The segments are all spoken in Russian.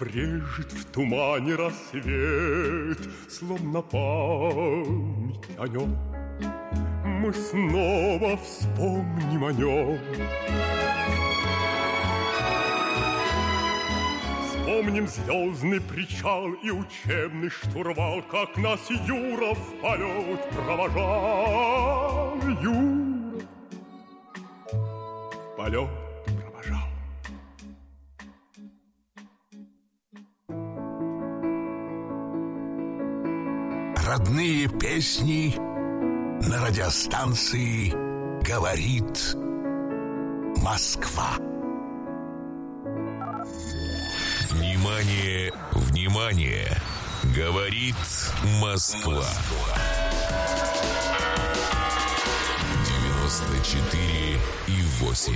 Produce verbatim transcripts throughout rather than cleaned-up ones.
брежет в тумане рассвет, словно память о нем. Мы снова вспомним о нем. Вспомним звездный причал и учебный штурвал, как нас Юра в полет провожал. Юра в полет провожал. Родные песни на радиостанции «Говорит Москва». Внимание, внимание! Говорит Москва. девяносто четыре и восемь.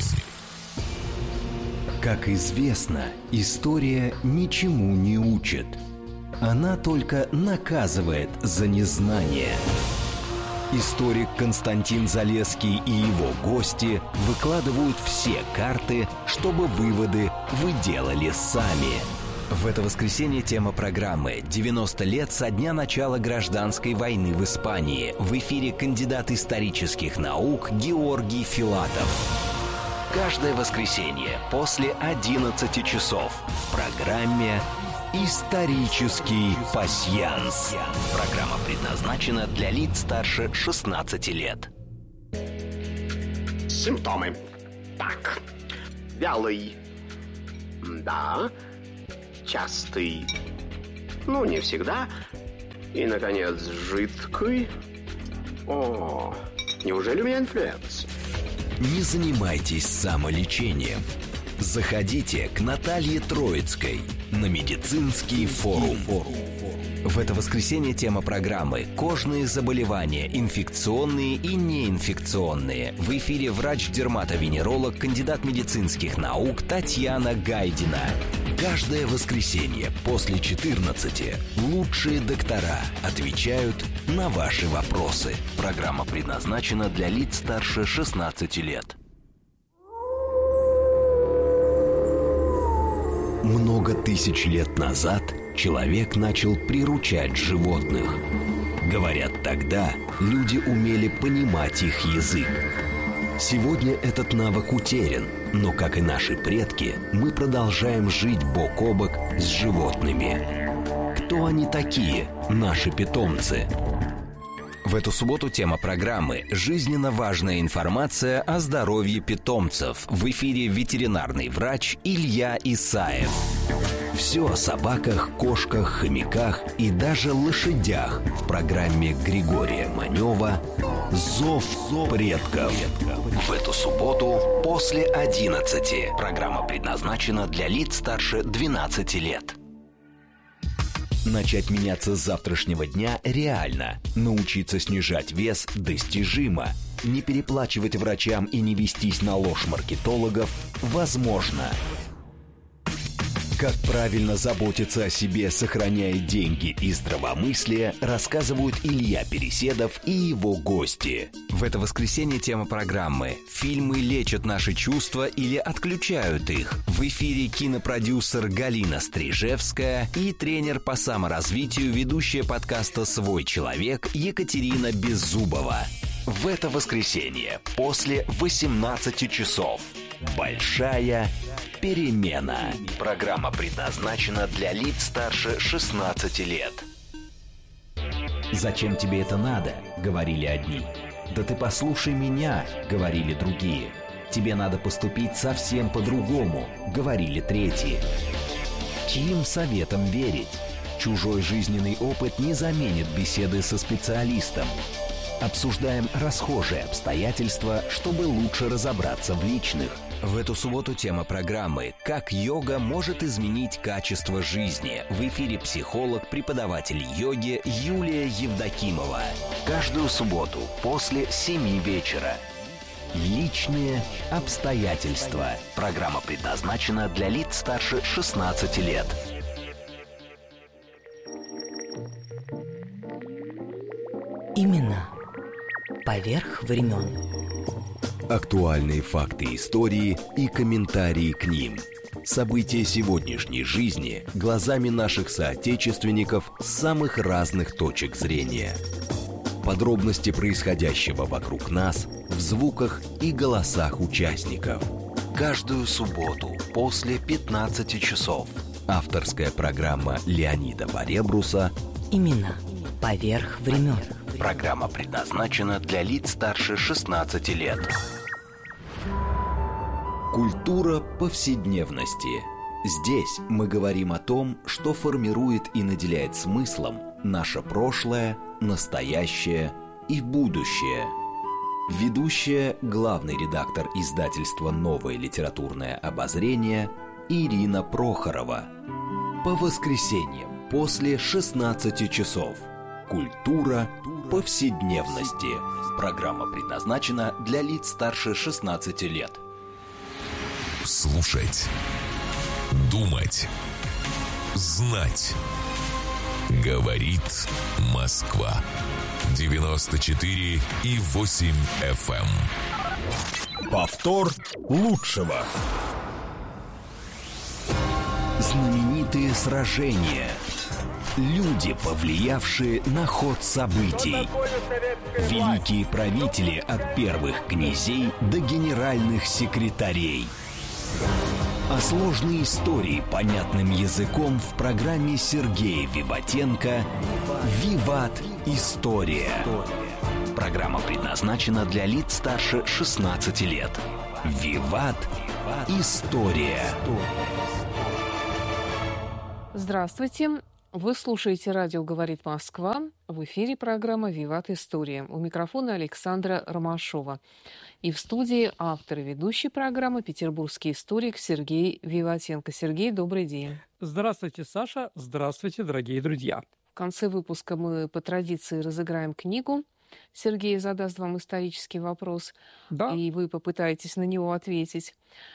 Как известно, история ничему не учит. Она только наказывает за незнание. Историк Константин Залесский и его гости выкладывают все карты, чтобы выводы вы делали сами. В это воскресенье тема программы «девяносто лет со дня начала гражданской войны в Испании». В эфире кандидат исторических наук Георгий Филатов. Каждое воскресенье после одиннадцати часов в программе «Исторический пасьянс». Программа предназначена для лиц старше шестнадцати лет. Симптомы. Так. Вялый. Да. Частый. Ну, не всегда. И, наконец, жидкий. О, неужели у меня инфлюенс? Не занимайтесь самолечением. Заходите к Наталье Троицкой на медицинский форум. В это воскресенье тема программы «Кожные заболевания, инфекционные и неинфекционные». В эфире врач-дерматовенеролог, кандидат медицинских наук Татьяна Гайдина. Каждое воскресенье после четырнадцати лучшие доктора отвечают на ваши вопросы. Программа предназначена для лиц старше шестнадцати лет. Много тысяч лет назад человек начал приручать животных. Говорят, тогда люди умели понимать их язык. Сегодня этот навык утерян, но, как и наши предки, мы продолжаем жить бок о бок с животными. Кто они такие, наши питомцы? В эту субботу тема программы «Жизненно важная информация о здоровье питомцев». В эфире ветеринарный врач Илья Исаев. Все о собаках, кошках, хомяках и даже лошадях в программе Григория Манева «Зов предков». В эту субботу после одиннадцати. Программа предназначена для лиц старше двенадцати лет. Начать меняться с завтрашнего дня реально. Научиться снижать вес достижимо. Не переплачивать врачам и не вестись на ложь маркетологов возможно. Как правильно заботиться о себе, сохраняя деньги и здравомыслие, рассказывают Илья Переседов и его гости. В это воскресенье тема программы «Фильмы лечат наши чувства или отключают их». В эфире кинопродюсер Галина Стрижевская и тренер по саморазвитию, ведущая подкаста «Свой человек» Екатерина Беззубова. В это воскресенье после восемнадцати часов «Большая перемена». Программа предназначена для лиц старше шестнадцати лет. «Зачем тебе это надо?» — говорили одни. «Да ты послушай меня!» — говорили другие. «Тебе надо поступить совсем по-другому!» — говорили третьи. Чьим советам верить? Чужой жизненный опыт не заменит беседы со специалистом. Обсуждаем расхожие обстоятельства, чтобы лучше разобраться в личных. В эту субботу тема программы «Как йога может изменить качество жизни». В эфире психолог, преподаватель йоги Юлия Евдокимова. Каждую субботу после семи вечера. Личные обстоятельства. Программа предназначена для лиц старше шестнадцати лет. Имена поверх времен. Актуальные факты истории и комментарии к ним. События сегодняшней жизни глазами наших соотечественников с самых разных точек зрения. Подробности происходящего вокруг нас в звуках и голосах участников. Каждую субботу после пятнадцати часов. Авторская программа Леонида Баребруса «Имена. Поверх времен». Программа предназначена для лиц старше шестнадцати лет. Культура повседневности. Здесь мы говорим о том, что формирует и наделяет смыслом наше прошлое, настоящее и будущее. Ведущая, главный редактор издательства «Новое литературное обозрение» Ирина Прохорова. По воскресеньям после шестнадцати часов. Культура повседневности. Программа предназначена для лиц старше шестнадцати лет. Слушать, думать, знать. Говорит Москва. девяносто четыре и восемь эф эм. Повтор лучшего. Знаменитые сражения. Люди, повлиявшие на ход событий. Великие правители от первых князей до генеральных секретарей. А сложные истории понятным языком в программе Сергея Виватенко «Виват. История». Программа предназначена для лиц старше шестнадцати лет. «Виват. История». Здравствуйте. Вы слушаете радио «Говорит Москва». В эфире программа «Виват. История». У микрофона Александра Ромашова. И в студии автор и ведущий программы петербургский историк Сергей Виватенко. Сергей, добрый день. Здравствуйте, Саша. Здравствуйте, дорогие друзья. В конце выпуска мы по традиции разыграем книгу. Сергей задаст вам исторический вопрос, Да. и вы попытаетесь на него ответить.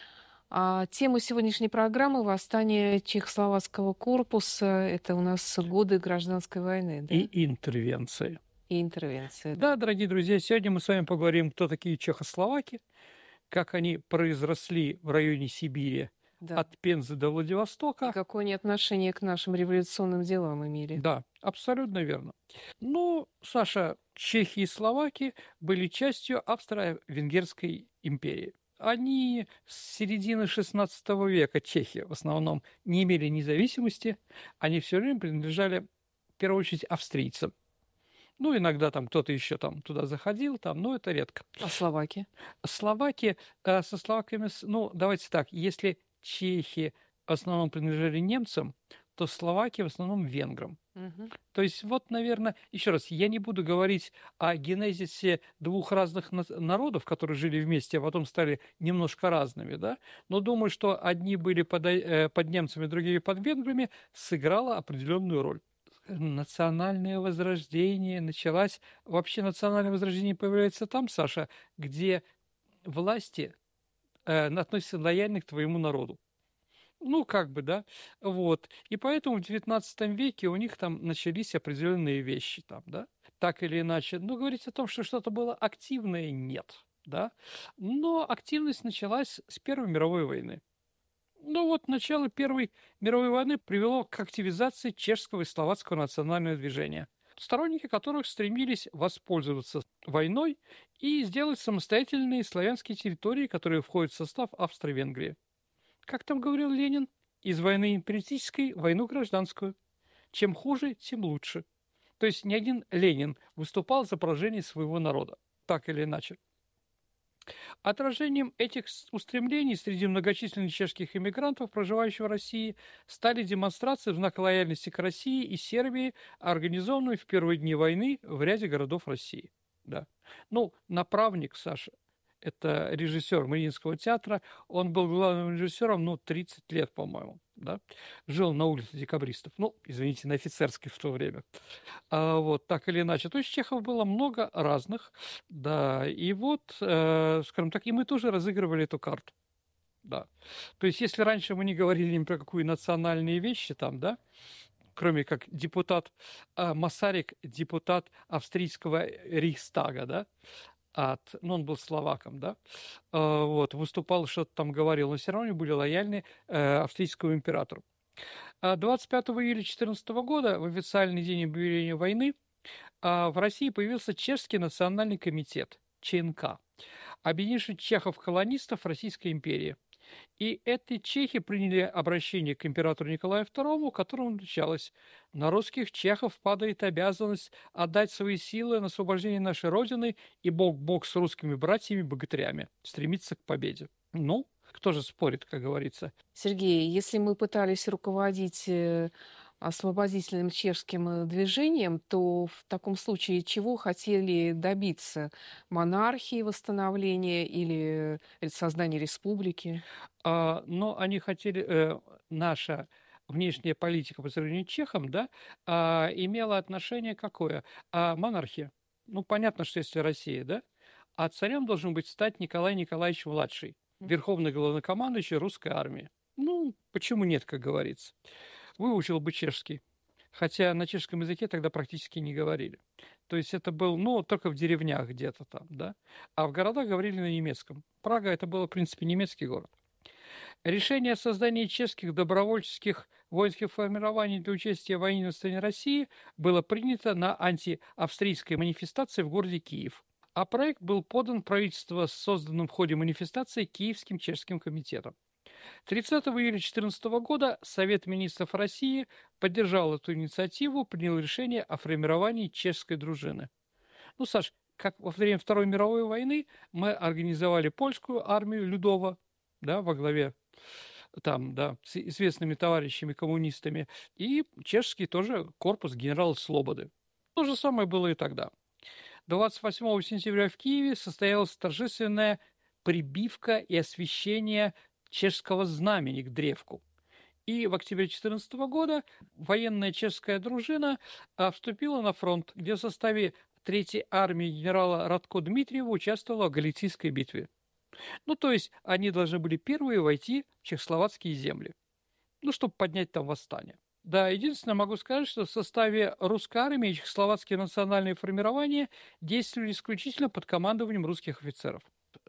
А тема сегодняшней программы — восстание Чехословацкого корпуса. Это у нас годы гражданской войны, да? И интервенции. И интервенция. Да, дорогие друзья, сегодня мы с вами поговорим, кто такие чехословаки, как они произросли в районе Сибири, Да. от Пензы до Владивостока. И какое они отношение к нашим революционным делам имели? Да, абсолютно верно. Ну, Саша, чехи и словаки были частью Австро-Венгерской империи. Они с середины шестнадцатого века, чехи в основном, не имели независимости. Они все время принадлежали, в первую очередь, австрийцам. Ну, иногда там кто-то еще там туда заходил, там, но это редко. А словаки? Словаки, э, со словаками, с- ну, давайте так, если чехи в основном принадлежали немцам, то словаки в основном венграм. Мгм. То есть вот, наверное, еще раз, я не буду говорить о генезисе двух разных на- народов, которые жили вместе, а потом стали немножко разными, да, но думаю, что одни были под, э, под немцами, другие под венграми, сыграло определенную роль. Национальное возрождение началось, вообще национальное возрождение появляется там, Саша, где власти э, относятся лояльно к твоему народу. Ну, как бы, да, вот. И поэтому в девятнадцатом веке у них там начались определенные вещи там, да, так или иначе. Но говорить о том, что что-то было активное, нет, да. Но активность началась с Первой мировой войны. Ну вот, начало Первой мировой войны привело к активизации чешского и словацкого национального движения, сторонники которых стремились воспользоваться войной и сделать самостоятельные славянские территории, которые входят в состав Австро-Венгрии. Как там говорил Ленин, из войны империалистической в войну гражданскую. Чем хуже, тем лучше. То есть ни один Ленин выступал за поражение своего народа, так или иначе. Отражением этих устремлений среди многочисленных чешских иммигрантов, проживающих в России, стали демонстрации в знак лояльности к России и Сербии, организованные в первые дни войны в ряде городов России. Да. Ну, направник, Саша, это режиссер Мариинского театра, он был главным режиссером, ну, тридцать лет, по-моему, да, жил на улице Декабристов, ну, извините, на Офицерской в то время, а, вот, так или иначе, то есть чехов было много разных, да, и вот, э, скажем так, и мы тоже разыгрывали эту карту, да, то есть если раньше мы не говорили ни про какие национальные вещи там, да, кроме как депутат э, Масарик, депутат австрийского Рейхстага, да, от, ну, он был словаком, да, вот, выступал, что-то там говорил, но все равно были лояльны австрийскому императору. двадцать пятого июля две тысячи четырнадцатого года, в официальный день объявления войны, в России появился Чешский национальный комитет, ЧНК, объединивший чехов-колонистов Российской империи. И эти чехи приняли обращение к императору Николаю второму, которому началось: «На русских чехов падает обязанность отдать свои силы на освобождение нашей Родины, и Бог Бог с русскими братьями-богатырями стремится к победе». Ну, кто же спорит, как говорится. Сергей, если мы пытались руководить освободительным чешским движением, то в таком случае чего хотели добиться? Монархии, восстановления или создания республики? А, но они хотели... Э, наша внешняя политика по сравнению с чехом, да, а, имела отношение какое? А, монархия. Ну, понятно, что если Россия, да, а царем должен быть стать Николай Николаевич младший, верховный главнокомандующий русской армии. Ну, почему нет, как говорится. Выучил бы чешский, хотя на чешском языке тогда практически не говорили. То есть это был, ну, только в деревнях где-то там, да, а в городах говорили на немецком. Прага – это был, в принципе, немецкий город. Решение о создании чешских добровольческих воинских формирований для участия в войне на стороне России было принято на антиавстрийской манифестации в городе Киев. А проект был подан правительству, созданным в ходе манифестации Киевским чешским комитетом. тридцатого июля две тысячи четырнадцатого года Совет министров России поддержал эту инициативу, принял решение о формировании чешской дружины. Ну, Саш, как во время Второй мировой войны мы организовали польскую армию Людова, да, во главе там, да, с известными товарищами-коммунистами, и чешский тоже корпус генерала Слободы. То же самое было и тогда. двадцать восьмого сентября в Киеве состоялась торжественная прибивка и освящение чешского знамени к древку. И в октябре две тысячи четырнадцатого года военная чешская дружина вступила на фронт, где в составе Третьей армии генерала Радко Дмитриева участвовала в Галицийской битве. Ну, то есть они должны были первые войти в чехословацкие земли, ну, чтобы поднять там восстание. Да, единственное, могу сказать, что в составе русской армии чехословацкие национальные формирования действовали исключительно под командованием русских офицеров.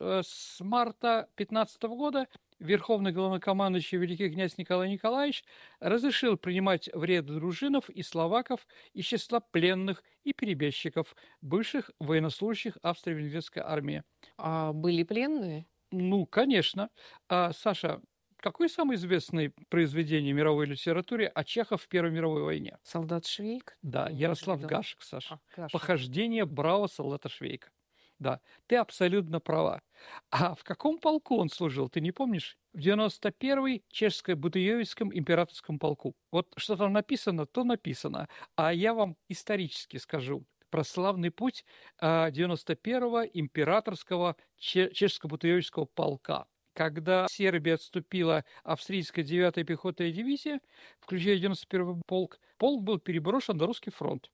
С марта две тысячи пятнадцатого года верховный главнокомандующий великий князь Николай Николаевич разрешил принимать в ряды дружинов и словаков из числа пленных и перебежчиков, бывших военнослужащих австро-венгерской армии. А были пленные? Ну, конечно. А, Саша, какое самое известное произведение мировой литературы о чехах в Первой мировой войне? «Солдат Швейк»? Да, Ярослав да. Гашек, Саша. А, Гашек. «Похождение бравого солдата Швейка». Да, ты абсолютно права. А в каком полку он служил, ты не помнишь? В девяносто первом чешско-Будеевицком императорском полку. Вот что там написано, то написано. А я вам исторически скажу про славный путь девяносто первого императорского чешско-Будеевицкого полка. Когда Сербия отступила австрийская девятая пехотная дивизия, включая девяносто первый полк, полк был переброшен на русский фронт.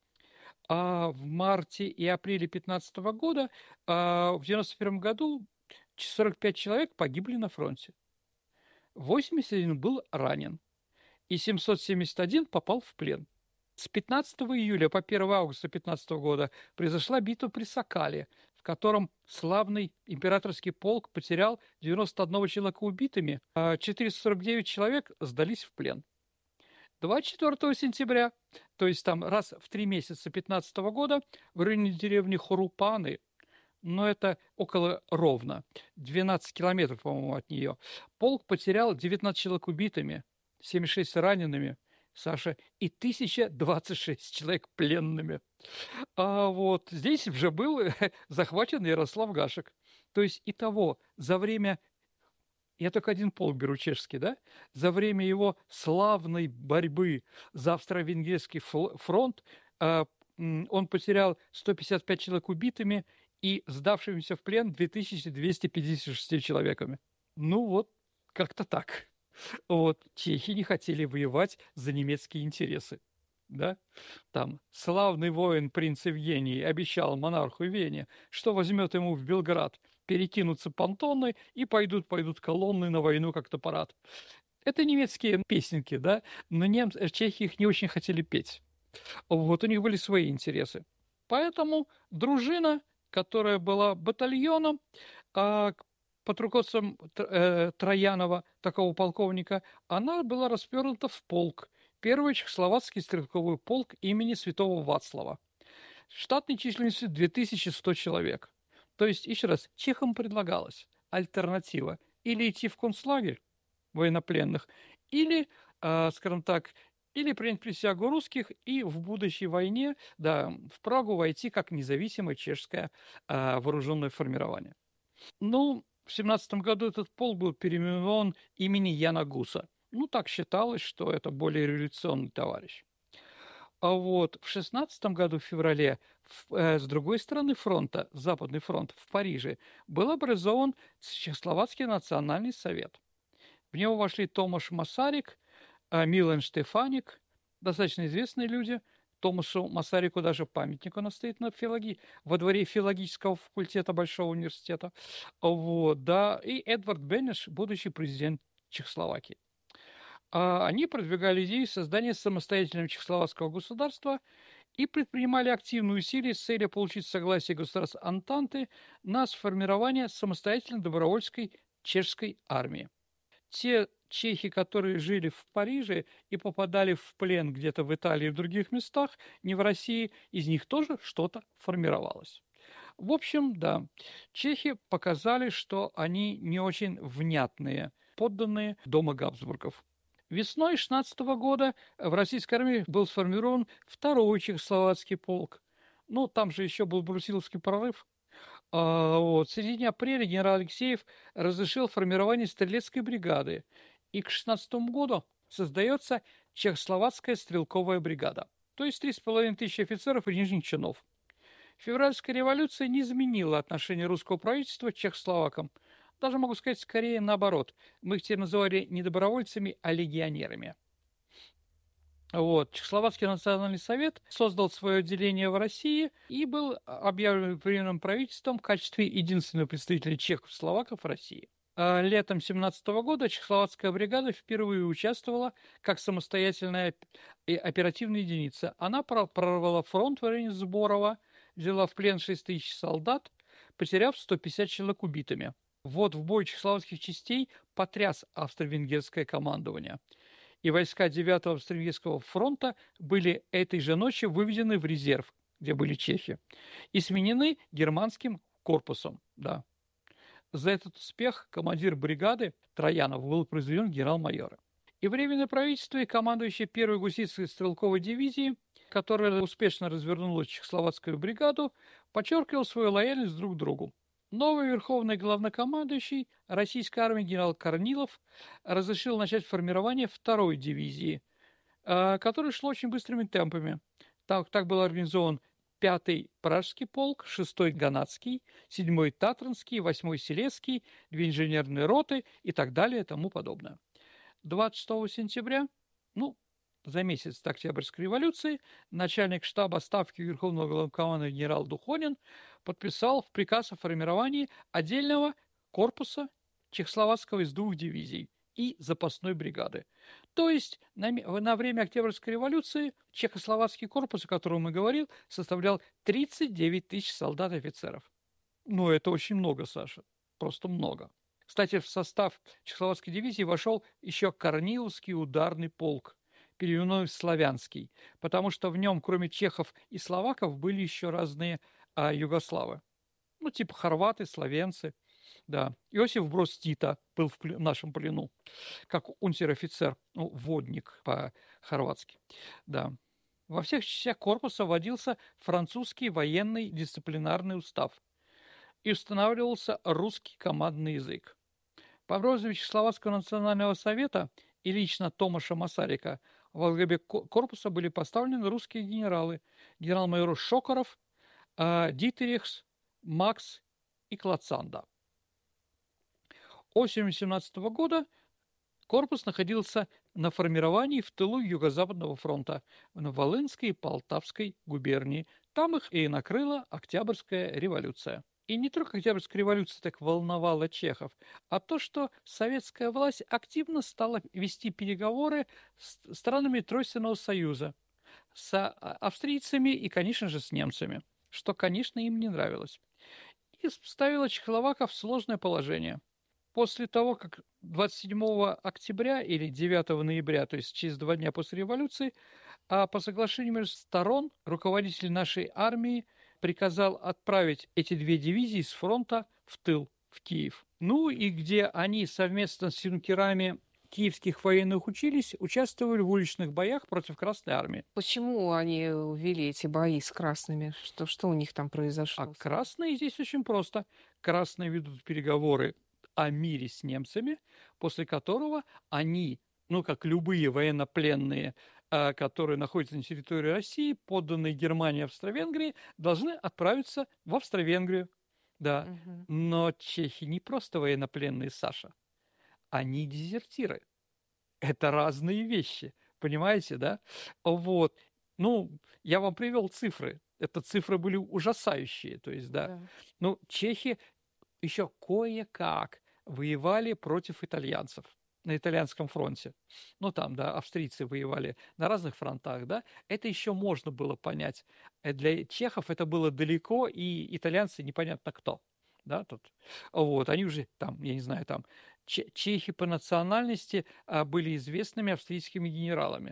А в марте и апреле две тысячи пятнадцатого года, а в девяносто первом году сорок пять человек погибли на фронте. восемьдесят один был ранен, и семьсот семьдесят один попал в плен. С пятнадцатого июля по первого августа две тысячи пятнадцатого года произошла битва при Сокале, в котором славный императорский полк потерял девяносто одного человека убитыми, а четыреста сорок девять человек сдались в плен. двадцать четвёртого сентября, то есть там раз в три месяца две тысячи пятнадцатого года, в районе деревни Хорупаны, но это около ровно, двенадцать километров, по-моему, от нее, полк потерял девятнадцать человек убитыми, семьдесят шесть ранеными, Саша, и тысяча двадцать шесть человек пленными. А вот здесь уже был захвачен Ярослав Гашек. То есть итого за время... Я только один полк беру чешский, да? За время его славной борьбы за австро-венгерский фронт э, он потерял сто пятьдесят пять человек убитыми и сдавшимися в плен две тысячи двести пятьдесят шесть человеками. Ну вот, как-то так. Вот, чехи не хотели воевать за немецкие интересы. Да? Там славный воин принц Евгений обещал монарху Вене, что возьмет ему в Белград, перекинутся понтоны и пойдут, пойдут колонны на войну как-то парад. Это немецкие песенки, да, но немцы, чехи их не очень хотели петь. Вот у них были свои интересы. Поэтому дружина которая была батальоном, а под руководством э, Троянова, такого полковника, она была распернута в полк. Первый чехословацкий стрелковый полк имени Святого Вацлава. Штатной численностью две тысячи сто человек. То есть, еще раз, чехам предлагалась альтернатива. Или идти в концлагерь военнопленных, или, э, скажем так, или принять присягу русских и в будущей войне, да, в Прагу войти как независимое чешское э, вооруженное формирование. Ну, в семнадцатом году этот полк был переименован имени Яна Гуса. Ну, так считалось, что это более революционный товарищ. А вот в шестнадцатом году, в феврале, в, э, с другой стороны фронта, Западный фронт, в Париже, был образован Чехословацкий национальный совет. В него вошли Томаш Масарик, э, Милан Штефаник, достаточно известные люди. Томашу Масарику даже памятник у нас стоит на филологии, во дворе филологического факультета Большого университета. Вот, да, и Эдвард Бенеш, будущий президент Чехословакии. Они продвигали идею создания самостоятельного чехословацкого государства и предпринимали активные усилия с целью получить согласие государств Антанты на сформирование самостоятельной добровольческой чешской армии. Те чехи, которые жили в Париже и попадали в плен где-то в Италии и в других местах, не в России, из них тоже что-то формировалось. В общем, да, чехи показали, что они не очень внятные подданные дома Габсбургов. Весной шестнадцатого года в российской армии был сформирован второй чехословацкий полк. Ну, там же еще был Брусиловский прорыв. А, вот. В середине апреля генерал Алексеев разрешил формирование стрелецкой бригады. И к шестнадцатому году создается Чехословацкая стрелковая бригада. То есть три с половиной тысячи офицеров и нижних чинов. Февральская революция не изменила отношение русского правительства к чехословакам. Даже могу сказать, скорее наоборот. Мы их теперь называли не добровольцами, а легионерами. Вот. Чехословацкий национальный совет создал свое отделение в России и был объявлен временным правительством в качестве единственного представителя чехов-словаков в России. А летом семнадцатого года Чехословацкая бригада впервые участвовала как самостоятельная оперативная единица. Она прорвала фронт в районе Сборова, взяла в плен шесть тысяч солдат, потеряв сто пятьдесят человек убитыми. Вот в бой чехословацких частей потряс австро-венгерское командование. И войска девятого австро-венгерского фронта были этой же ночью выведены в резерв, где были чехи, и сменены германским корпусом. Да. За этот успех командир бригады Троянов был произведен генерал-майор. И Временное правительство, и командующий первой гуситской стрелковой дивизии, которая успешно развернула чехословацкую бригаду, подчеркивал свою лояльность друг к другу. Новый верховный главнокомандующий российской армии генерал Корнилов разрешил начать формирование второй дивизии, которое шло очень быстрыми темпами. Так, так был организован пятый Пражский полк, шестой Ганатский, седьмой Татранский, восьмой Силезский, две инженерные роты и так далее и тому подобное. двадцать шестого сентября, ну, за месяц до Октябрьской революции, начальник штаба Ставки Верховного главнокомандующего генерал Духонин подписал в приказ о формировании отдельного корпуса чехословацкого из двух дивизий и запасной бригады. То есть на, на время Октябрьской революции чехословацкий корпус, о котором мы говорили, составлял тридцать девять тысяч солдат и офицеров. Ну, это очень много, Саша, просто много. Кстати, в состав чехословацкой дивизии вошел еще Корниловский ударный полк, переименованный в Славянский, потому что в нем, кроме чехов и словаков, были еще разные а, югославы. Ну, типа хорваты, словенцы. Да. Иосиф Брос Тита был в, пл- в нашем плену, как унтер-офицер, ну, водник по-хорватски. Да. Во всех частях корпуса вводился французский военный дисциплинарный устав и устанавливался русский командный язык. По просьбе Чехословацкого национального совета и лично Томаша Масарика во главе корпуса были поставлены русские генералы, генерал-майор Шокоров, э, Дитерихс, Макс и Клацанда. Осенью семнадцатого года корпус находился на формировании в тылу Юго-Западного фронта в Волынской и Полтавской губернии. Там их и накрыла Октябрьская революция. И не только Октябрьская революция так волновала чехов, а то, что советская власть активно стала вести переговоры с странами Тройственного союза, с австрийцами и, конечно же, с немцами, что, конечно, им не нравилось. и ставила чехословаков в сложное положение. После того, как двадцать седьмого октября или девятого ноября, то есть через два дня после революции, а по соглашению между сторон руководитель нашей армии приказал отправить эти две дивизии с фронта в тыл, в Киев. Ну и где они совместно с юнкерами киевских военных учились, участвовали в уличных боях против Красной армии. Почему они вели эти бои с красными? Что, что у них там произошло? А красные здесь очень просто. Красные ведут переговоры о мире с немцами, после которого они, ну, как любые военнопленные, которые находятся на территории России, подданные Германии и Австро-Венгрии, должны отправиться в Австро-Венгрию. Да. Угу. Но чехи не просто военнопленные, Саша. Они дезертиры. Это разные вещи. Понимаете, да? Вот. Ну, я вам привел цифры. Это цифры были ужасающие. То есть, да. да. Ну, чехи еще кое-как воевали против итальянцев на итальянском фронте. Ну, там, да, австрийцы воевали на разных фронтах, да. Это еще можно было понять. Для чехов это было далеко, и итальянцы непонятно кто. Да, тут. Вот, они уже там, я не знаю, там, чехи по национальности а, были известными австрийскими генералами.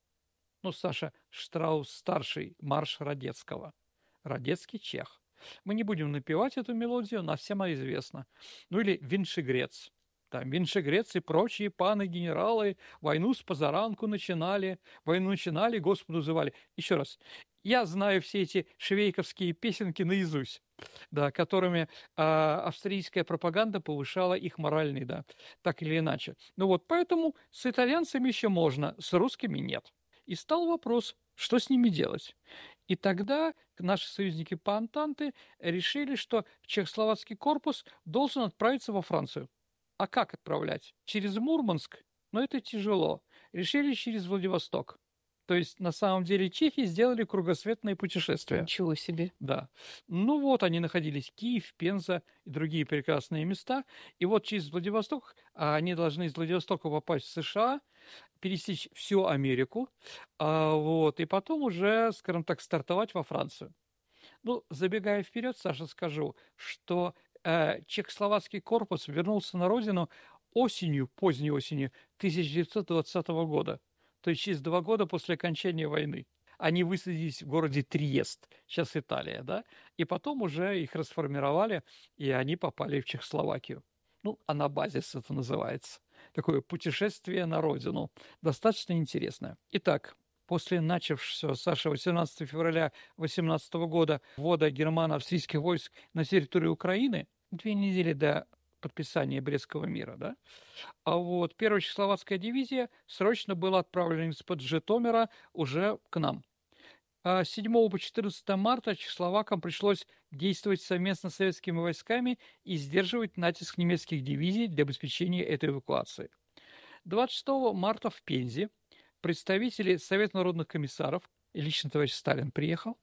Ну, Саша Штраус-старший, марш Радецкого. Радецкий чех. Мы не будем напевать эту мелодию, она всем известна. Ну, или Виншегрец. Там Виншегрец и прочие паны-генералы войну с позаранку начинали, войну начинали, Господу взывали. Еще раз, я знаю все эти швейковские песенки наизусть, да, которыми а, австрийская пропаганда повышала их моральный, да, так или иначе. Ну вот, поэтому с итальянцами еще можно, с русскими нет. И стал вопрос, что с ними делать. И тогда наши союзники по Антанте решили, что чехословацкий корпус должен отправиться во Францию. А как отправлять? Через Мурманск? Но это тяжело. Решили через Владивосток. То есть, на самом деле, чехи сделали кругосветное путешествие. Ничего себе. Да. Ну вот, они находились Киев, Пенза и другие прекрасные места. И вот через Владивосток, они должны из Владивостока попасть в США, пересечь всю Америку, вот, и потом уже, скажем так, стартовать во Францию. Ну, забегая вперед, Саша, скажу, что э, чехословацкий корпус вернулся на родину осенью, поздней осенью тысяча девятьсот двадцатого года. То есть через два года после окончания войны. Они высадились в городе Триест, сейчас Италия, да, и потом уже их расформировали, и они попали в Чехословакию. Ну, анабазис это называется. Такое путешествие на родину. Достаточно интересное. Итак, после начавшегося, Саша, восемнадцатого февраля восемнадцатого года ввода германо-австрийских войск на территорию Украины, две недели до подписания Брестского мира, да, а вот первая чехословацкая дивизия срочно была отправлена из-под Житомира уже к нам. С седьмого по четырнадцатое марта чехословакам пришлось действовать совместно с советскими войсками и сдерживать натиск немецких дивизий для обеспечения этой эвакуации. двадцать шестого марта в Пензе представители Совета народных комиссаров, и лично товарищ Сталин приехал,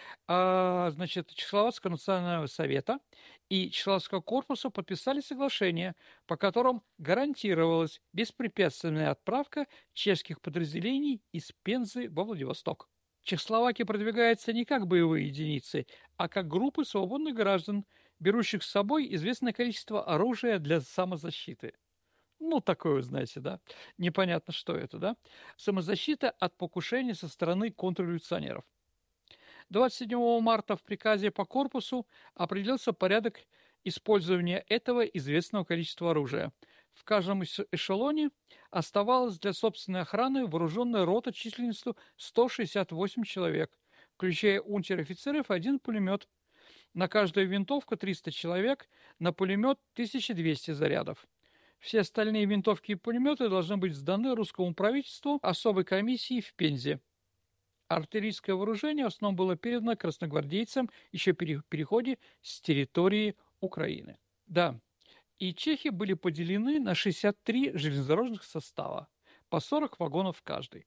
а, значит, Чехословацкого национального совета и Чехословацкого корпуса подписали соглашение, по которым гарантировалась беспрепятственная отправка чешских подразделений из Пензы во Владивосток. Чехословакия продвигается не как боевые единицы, а как группы свободных граждан, берущих с собой известное количество оружия для самозащиты. Ну, такое, знаете, да, непонятно, что это, да. Самозащита от покушения со стороны контрреволюционеров. двадцать седьмого марта в приказе по корпусу определился порядок использования этого известного количества оружия. В каждом эшелоне оставалась для собственной охраны вооруженная рота численностью сто шестьдесят восемь человек, включая унтер-офицеров и один пулемет. На каждую винтовку триста человек, на пулемет тысяча двести зарядов. Все остальные винтовки и пулеметы должны быть сданы русскому правительству особой комиссии в Пензе. Артиллерийское вооружение в основном было передано красногвардейцам еще при переходе с территории Украины. Да, и чехи были поделены на шестьдесят три железнодорожных состава, по сорок вагонов каждый.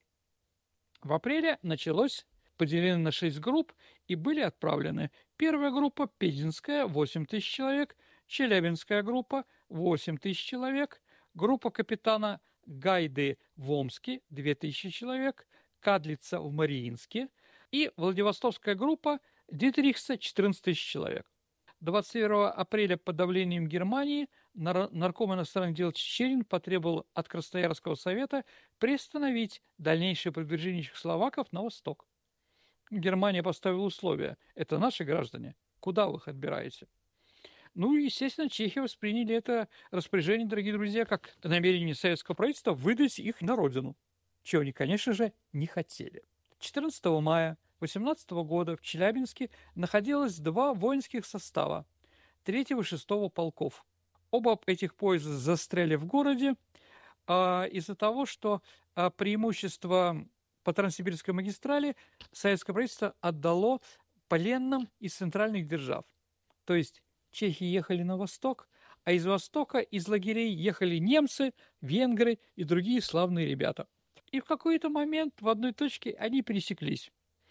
В апреле началось, поделены на шесть групп и были отправлены. Первая группа Пензенская, восемь тысяч человек, Челябинская группа, восемь тысяч человек, группа капитана Гайды в Омске, две тысячи человек, Кадлица в Мариинске и Владивостокская группа Дитрихса, четырнадцать тысяч человек. двадцать первого апреля под давлением Германии нарком иностранных дел Чичерин потребовал от Красноярского совета приостановить дальнейшее продвижение чехословаков на восток. Германия поставила условия. Это наши граждане. Куда вы их отбираете? Ну и, естественно, чехи восприняли это распоряжение, дорогие друзья, как намерение советского правительства выдать их на родину, чего они, конечно же, не хотели. четырнадцатого мая восемнадцатого года в Челябинске находилось два воинских состава третьего и шестого полков. Оба этих поезда застряли в городе а, из-за того, что а, преимущество по Транссибирской магистрали советское правительство отдало пленным из центральных держав. То есть чехи ехали на восток, а из востока, из лагерей ехали немцы, венгры и другие славные ребята. И в какой-то момент в одной точке они пересеклись.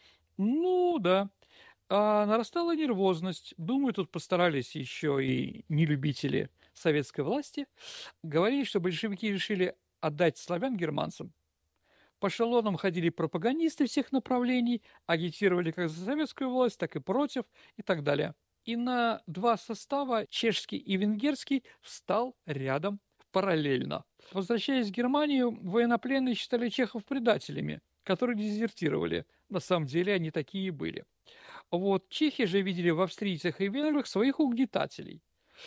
Ну да, а нарастала нервозность. Думаю, тут постарались еще и нелюбители советской власти. Говорили, что большевики решили отдать славян германцам. По эшелонам ходили пропагандисты всех направлений, агитировали как за советскую власть, так и против и так далее. И на два состава, чешский и венгерский, встал рядом параллельно. Возвращаясь в Германию, военнопленные считали чехов предателями, которые дезертировали. На самом деле они такие и были. Вот чехи же видели в австрийцах и венграх своих угнетателей,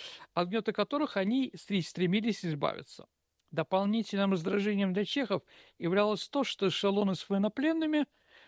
от гнета которых они стремились избавиться. Дополнительным раздражением для чехов являлось то, что эшелоны с военнопленными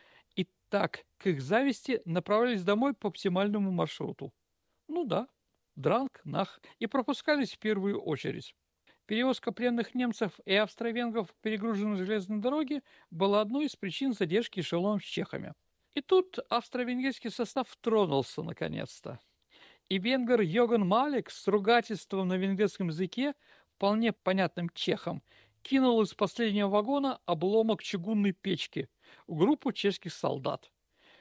и так, к их зависти, направлялись домой по оптимальному маршруту. Ну да, дранг, нах, и пропускались в первую очередь. Перевозка пленных немцев и австро-венгров, перегруженных железной дороги, была одной из причин задержки эшелонов с чехами. И тут австро-венгерский состав тронулся наконец-то. И венгр Йоган Малик с ругательством на венгерском языке, вполне понятным чехам, кинул из последнего вагона обломок чугунной печки в группу чешских солдат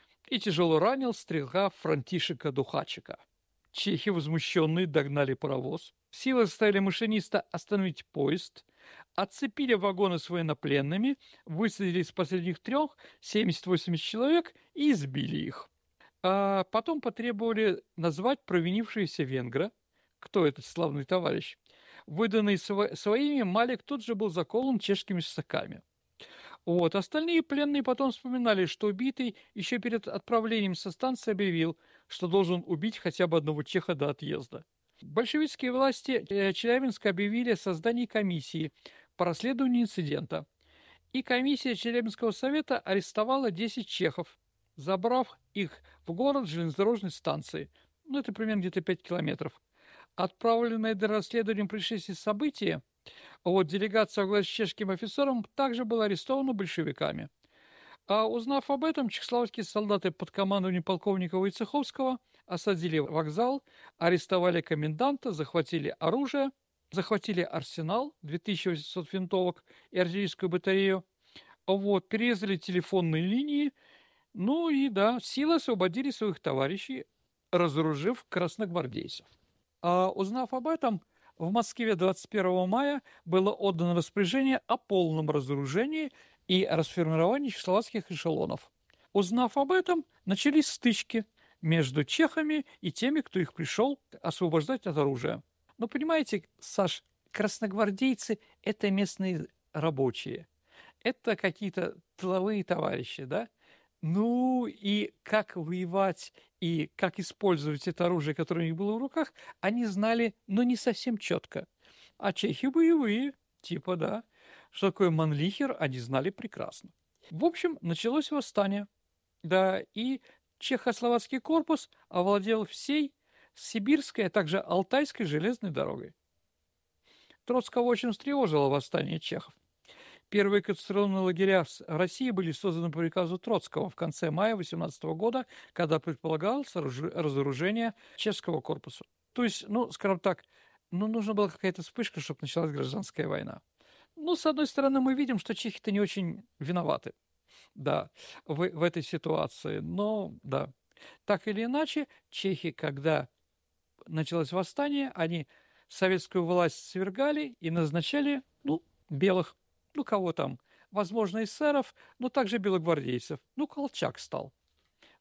и тяжело ранил стрелка Франтишека Духачика. Чехи, возмущенные, догнали паровоз. Силы заставили машиниста остановить поезд, отцепили вагоны с военнопленными, высадили из последних трех семьдесят-восемьдесят человек и избили их. А потом потребовали назвать провинившегося венгра, кто этот славный товарищ. Выданный сво- своими, Малик тут же был заколон чешскими саками. Вот. Остальные пленные потом вспоминали, что убитый еще перед отправлением со станции объявил, что должен убить хотя бы одного чеха до отъезда. Большевистские власти Челябинска объявили о создании комиссии по расследованию инцидента. И комиссия Челябинского совета арестовала десять чехов, забрав их в город железнодорожной станции. Ну, это примерно где-то пять километров. Отправленное для расследования происшествия события, вот делегация во главе с чешским офицером также была арестована большевиками. А узнав об этом, чехословацкие солдаты под командованием полковника Войцеховского осадили вокзал, арестовали коменданта, захватили оружие, захватили арсенал, две тысячи восемьсот винтовок и артиллерийскую батарею, вот, перерезали телефонные линии, ну и, да, силы освободили своих товарищей, разоружив красногвардейцев. А узнав об этом, в Москве двадцать первого мая было отдано распоряжение о полном разоружении и расформировании чехословацких эшелонов. Узнав об этом, начались стычки между чехами и теми, кто их пришел освобождать от оружия. Но понимаете, Саш, красногвардейцы – это местные рабочие, это какие-то тыловые товарищи, да? Ну и как воевать и как использовать это оружие, которое у них было в руках, они знали, но не совсем четко. А чехи боевые, типа, да, что такое манлихер, они знали прекрасно. В общем, началось восстание, да, и чехословацкий корпус овладел всей сибирской, а также алтайской железной дорогой. Троцкого очень встревожило восстание чехов. Первые концентрационные лагеря в России были созданы по приказу Троцкого в конце мая восемнадцатого года, когда предполагалось разоружение чешского корпуса. То есть, ну, скажем так, ну, нужна была какая-то вспышка, чтобы началась гражданская война. Ну, с одной стороны, мы видим, что чехи-то не очень виноваты, да, в, в этой ситуации. Но, да, так или иначе, чехи, когда началось восстание, они советскую власть свергали и назначали, ну, белых. Ну, кого там? Возможно, эсеров, но также белогвардейцев. Ну, Колчак стал.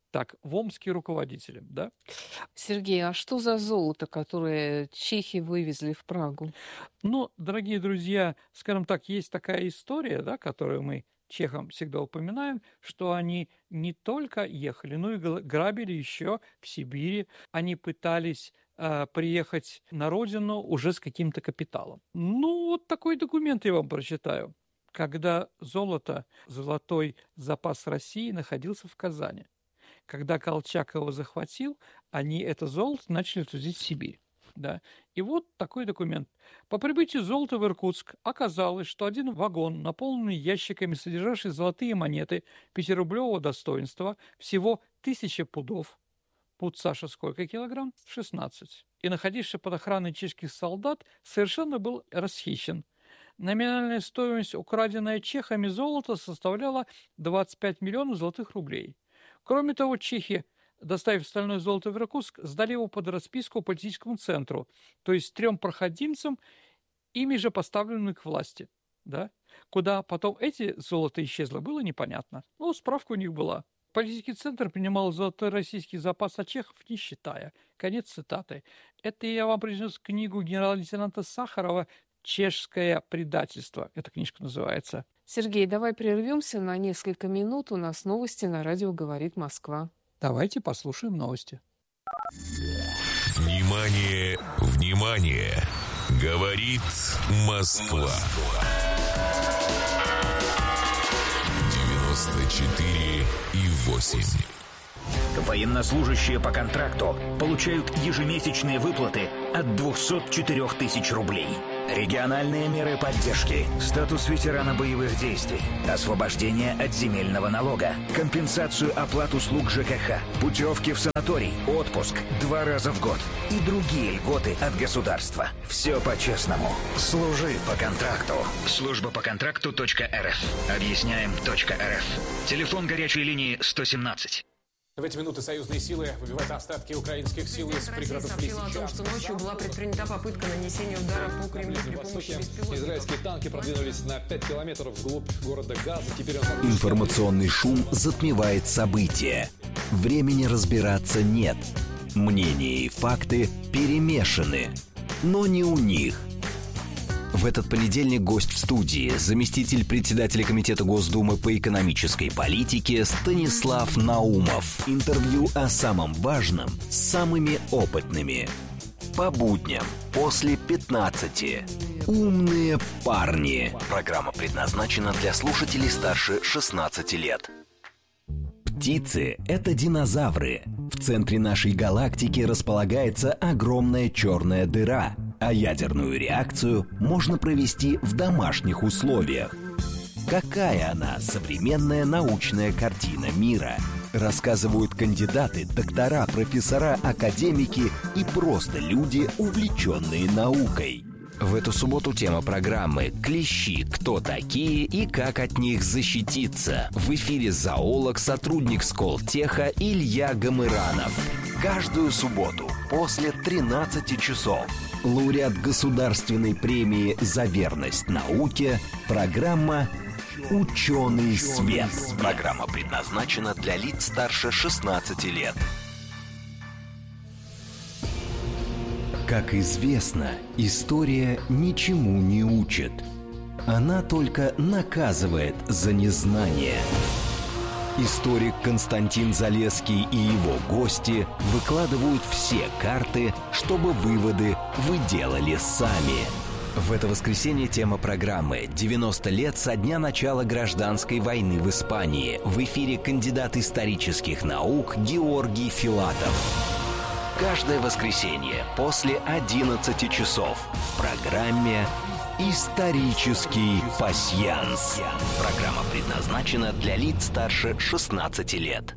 Так, в Омске руководителем, да? Сергей, а что за золото, которое чехи вывезли в Прагу? Ну, дорогие друзья, скажем так, есть такая история, да, которую мы чехам всегда упоминаем, что они не только ехали, но и грабили еще в Сибири. Они пытались э, приехать на родину уже с каким-то капиталом. Ну, вот такой документ я вам прочитаю. Когда золото, золотой запас России находился в Казани. Когда Колчак его захватил, они это золото начали отвозить в Сибирь. Да. И вот такой документ. По прибытию золота в Иркутск оказалось, что один вагон, наполненный ящиками, содержавший золотые монеты пятирублевого достоинства, всего тысяча пудов. Пуд, Саша, сколько килограмм? шестнадцать. И находившийся под охраной чешских солдат совершенно был расхищен. Номинальная стоимость, украденная чехами золота, составляла двадцать пять миллионов золотых рублей. Кроме того, чехи, доставив остальное золото в Иркутск, сдали его под расписку политическому центру, то есть трем проходимцам, ими же поставленным к власти. Да? Куда потом эти золото исчезло, было непонятно. Но справка у них была. Политический центр принимал золотой российский запас от чехов, не считая. Конец цитаты. Это я вам принес книгу генерал-лейтенанта Сахарова «Чешское предательство». Эта книжка называется. Сергей, давай прервемся на несколько минут. У нас новости на радио «Говорит Москва». Давайте послушаем новости. Внимание, внимание! Говорит Москва. девяносто четыре и восемь. Военнослужащие по контракту получают ежемесячные выплаты от двухсот четырёх тысяч рублей. Региональные меры поддержки, статус ветерана боевых действий, освобождение от земельного налога, компенсацию оплат услуг ЖКХ, путевки в санаторий, отпуск два раза в год и другие льготы от государства. Все по-честному. Служи по контракту. Служба по контракту .рф. Объясняем .рф. Телефон горячей линии сто семнадцать. В эти минуты союзные силы выбивают остатки украинских сил из пригородов Лисича. Россия сообщила о том, что ночью была предпринята попытка нанесения удара по Кремлю при помощи беспилотников. Израильские танки продвинулись на пять километров вглубь города Газа. Теперь он... Информационный шум затмевает события. Времени разбираться нет. Мнения и факты перемешаны. Но не у них. В этот понедельник гость в студии, заместитель председателя Комитета Госдумы по экономической политике Станислав Наумов. Интервью о самом важном с самыми опытными. По будням после пятнадцати. Умные парни. Программа предназначена для слушателей старше шестнадцати лет. Птицы – это динозавры. В центре нашей галактики располагается огромная черная дыра, а ядерную реакцию можно провести в домашних условиях. Какая она, современная научная картина мира? Рассказывают кандидаты, доктора, профессора, академики и просто люди, увлеченные наукой. В эту субботу тема программы «Клещи. Кто такие и как от них защититься?» В эфире зоолог, сотрудник Сколтеха Илья Гамыранов. Каждую субботу после тринадцати часов. Лауреат государственной премии «За верность науке». Программа «Ученый свет». Программа предназначена для лиц старше шестнадцати лет. Как известно, история ничему не учит. Она только наказывает за незнание. Историк Константин Залесский и его гости выкладывают все карты, чтобы выводы вы делали сами. В это воскресенье тема программы «девяносто лет со дня начала гражданской войны в Испании». В эфире кандидат исторических наук Георгий Филатов. Каждое воскресенье после одиннадцати часов в программе «Исторический пасьянс». Программа предназначена для лиц старше шестнадцати лет.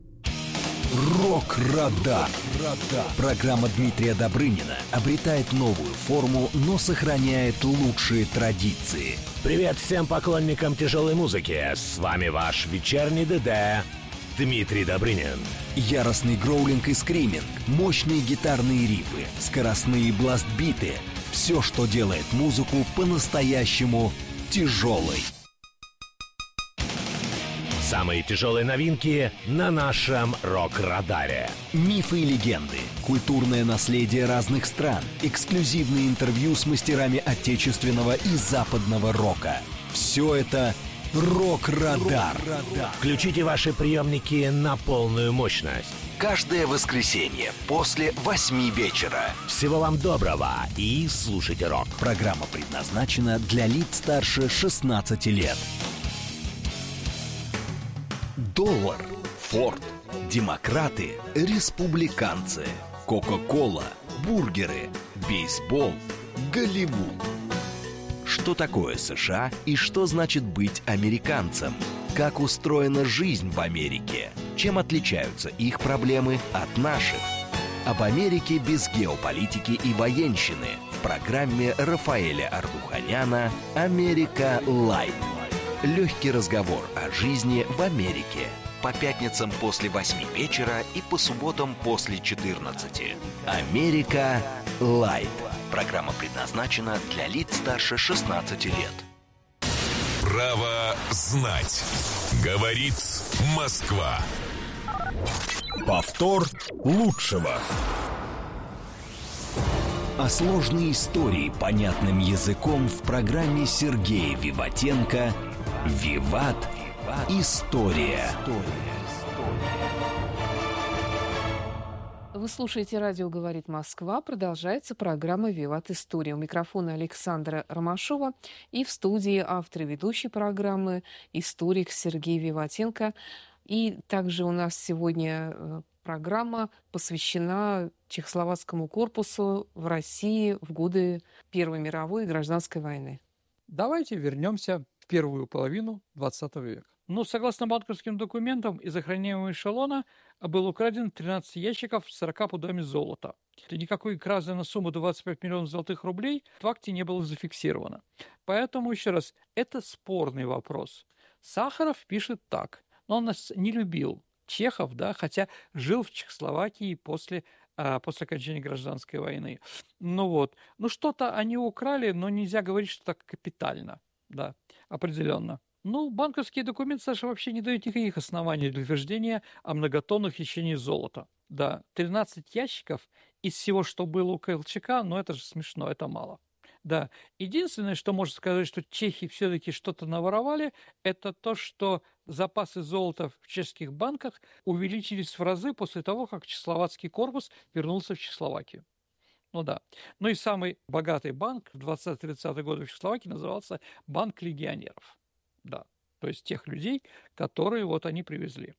Рок-радар. Программа Дмитрия Добрынина обретает новую форму, но сохраняет лучшие традиции. Привет всем поклонникам тяжелой музыки. С вами ваш вечерний ДД Дмитрий Добрынин. Яростный гроулинг и скриминг, мощные гитарные рифы, скоростные бластбиты — все, что делает музыку по-настоящему тяжелой. Самые тяжелые новинки на нашем рок-радаре. Мифы и легенды, культурное наследие разных стран, эксклюзивные интервью с мастерами отечественного и западного рока. Все это «Рок-радар». Включите ваши приемники на полную мощность. Каждое воскресенье после восьми вечера. Всего вам доброго и слушайте рок. Программа предназначена для лиц старше шестнадцати лет. Доллар, Форд, демократы, республиканцы, Кока-кола, бургеры, бейсбол, Голливуд. Что такое США и что значит быть американцем? Как устроена жизнь в Америке? Чем отличаются их проблемы от наших? Об Америке без геополитики и военщины в программе Рафаэля Ардуханяна «Америка Лайт». Легкий разговор о жизни в Америке. По пятницам после восьми вечера и по субботам после четырнадцати. «Америка Лайт». Программа предназначена для лиц старше шестнадцати лет. Право знать. Говорит Москва. Повтор лучшего. А сложные истории понятным языком в программе Сергея Виватенко «Виват. История». Вы слушаете «Радио говорит Москва». Продолжается программа «Виват. История». У микрофона Александра Ромашова и в студии автор и ведущий программы историк Сергей Виватенко. И также у нас сегодня программа посвящена Чехословацкому корпусу в России в годы Первой мировой и Гражданской войны. Давайте вернемся в первую половину двадцатого века. Ну, согласно банковским документам, из охраняемого эшелона был украден тринадцать ящиков с сорока пудами золота. Никакой кражи на сумму двадцать пять миллионов золотых рублей в акте не было зафиксировано. Поэтому, еще раз, это спорный вопрос. Сахаров пишет так, но он нас не любил, чехов, да, хотя жил в Чехословакии после, а, после окончания гражданской войны. Ну вот, ну что-то они украли, но нельзя говорить, что так капитально, да, определенно. Ну, банковские документы, Саша, вообще не дают никаких оснований для утверждения о многотонных хищении золота. Да, тринадцать ящиков из всего, что было у Колчака, но это же смешно, это мало. Да, единственное, что можно сказать, что чехи все-таки что-то наворовали, это то, что запасы золота в чешских банках увеличились в разы после того, как Чехословацкий корпус вернулся в Чехословакию. Ну да. Ну и самый богатый банк в двадцатых-тридцатых годах в Чехословакии назывался Банк легионеров. Да, то есть тех людей, которые вот они привезли.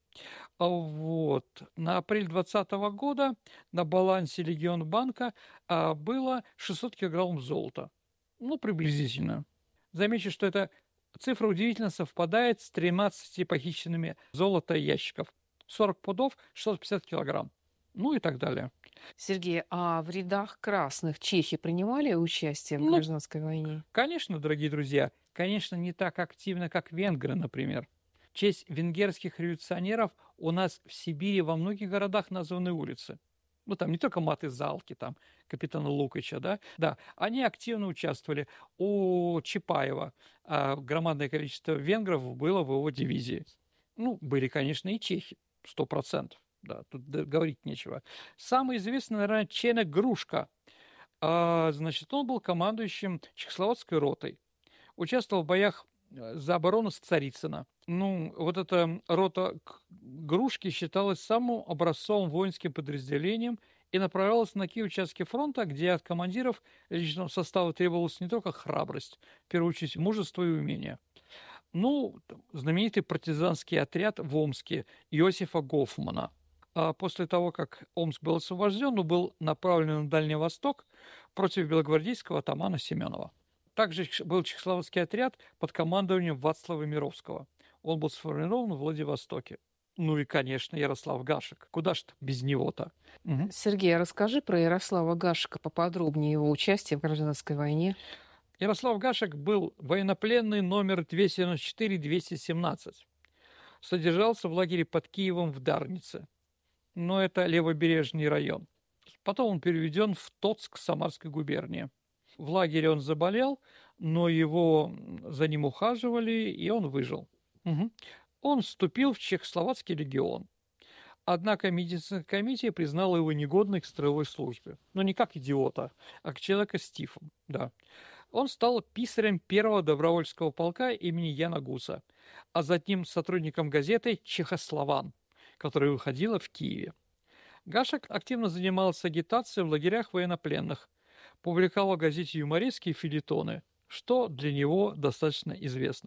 Вот. На апрель двадцатого года на балансе Легионбанка а, было шестьсот килограммов золота. Ну, приблизительно. Замечу, что эта цифра удивительно совпадает с тринадцатью похищенными золота ящиков. сорок пудов, шестьсот пятьдесят килограмм. Ну и так далее. Сергей, а в рядах красных чехи принимали участие в ну, гражданской войне? Конечно, дорогие друзья. Конечно, не так активно, как венгры, например. В честь венгерских революционеров у нас в Сибири во многих городах названы улицы. Ну, там не только Маты Залки, там, капитана Лукича, да, да, они активно участвовали. У Чапаева а, громадное количество венгров было в его дивизии. Ну, были, конечно, и чехи, сто процентов, да, тут говорить нечего. Самый известный, наверное, Ченек Грушка. А, значит, он был командующим Чехословацкой ротой. Участвовал в боях за оборону Царицына. Ну, вот эта рота Грушки считалась самым образцовым воинским подразделением и направлялась на такие участки фронта, где от командиров личного состава требовалась не только храбрость, в первую очередь мужество и умение. Ну, знаменитый партизанский отряд в Омске Иосифа Гофмана. А после того, как Омск был освобожден, он был направлен на Дальний Восток против белогвардейского атамана Семенова. Также был чехословацкий отряд под командованием Вацлава Мировского. Он был сформирован в Владивостоке. Ну и, конечно, Ярослав Гашек. Куда ж без него-то? Угу. Сергей, а расскажи про Ярослава Гашека поподробнее, его участие в гражданской войне. Ярослав Гашек был военнопленный номер двести девяносто четыре двести семнадцать. Содержался в лагере под Киевом в Дарнице. Но это левобережный район. Потом он переведен в Тоцк Самарской губернии. В лагере он заболел, но его за ним ухаживали, и он выжил. Угу. он вступил в Чехословацкий легион. Однако медицинская комиссия признала его негодной к строевой службе. Но не как идиота, а как человека с тифом. Да. Он стал писарем первого добровольческого полка имени Яна Гуса, а затем сотрудником газеты «Чехослован», которая выходила в Киеве. Гашек активно занимался агитацией в лагерях военнопленных, публиковал в газете юмористские фельетоны, что для него достаточно известно.